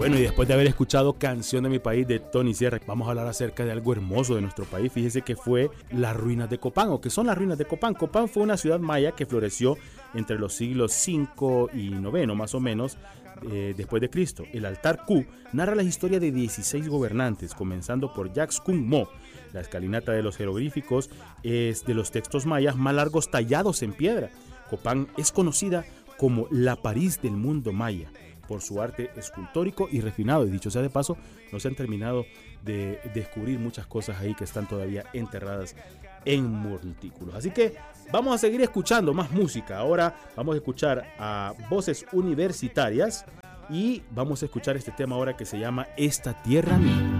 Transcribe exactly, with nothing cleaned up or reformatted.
Bueno, y después de haber escuchado Canción de mi país de Tony Sierra, vamos a hablar acerca de algo hermoso de nuestro país. Fíjese que fue las ruinas de Copán, o que son las ruinas de Copán. Copán fue una ciudad maya que floreció entre los siglos cinco y noveno, más o menos, eh, después de Cristo. El altar Q narra la historia de dieciséis gobernantes, comenzando por Yaxcun Mo. La escalinata de los jeroglíficos es de los textos mayas más largos tallados en piedra. Copán es conocida como la París del mundo maya por su arte escultórico y refinado. Y dicho sea de paso, no se han terminado de descubrir muchas cosas ahí que están todavía enterradas en montículos. Así que vamos a seguir escuchando más música. Ahora vamos a escuchar a Voces Universitarias y vamos a escuchar este tema ahora que se llama Esta Tierra Mía.